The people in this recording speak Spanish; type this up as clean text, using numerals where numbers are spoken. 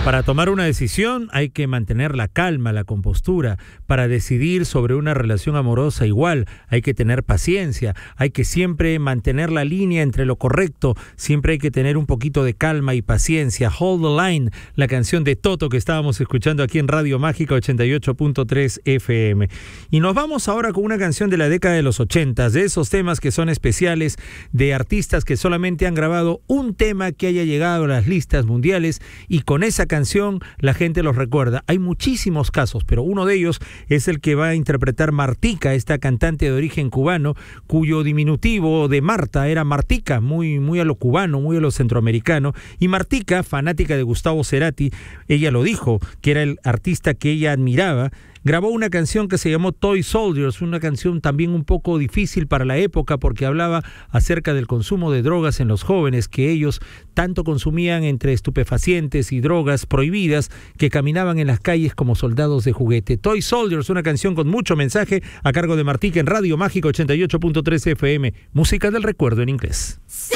Para tomar una decisión hay que mantener la calma, la compostura. Para decidir sobre una relación amorosa igual hay que tener paciencia, hay que siempre mantener la línea entre lo correcto, siempre hay que tener un poquito de calma y paciencia. Hold the Line, la canción de Toto que estábamos escuchando aquí en Radio Mágica 88.3 FM. Y nos vamos ahora con una canción de la década de los 80, de esos temas que son especiales, de artistas que solamente han grabado un tema que haya llegado a las listas mundiales y con esa canción la gente los recuerda. Hay muchísimos casos, pero uno de ellos es el que va a interpretar Martika, esta cantante de origen cubano, cuyo diminutivo de Marta era Martika, muy a lo cubano, muy a lo centroamericano. Y Martika, fanática de Gustavo Cerati, ella lo dijo, que era el artista que ella admiraba, grabó una canción que se llamó Toy Soldiers, una canción también un poco difícil para la época porque hablaba acerca del consumo de drogas en los jóvenes, que ellos tanto consumían entre estupefacientes y drogas prohibidas que caminaban en las calles como soldados de juguete. Toy Soldiers, una canción con mucho mensaje a cargo de Martika en Radio Mágica 88.3 FM, música del recuerdo en inglés. Sí.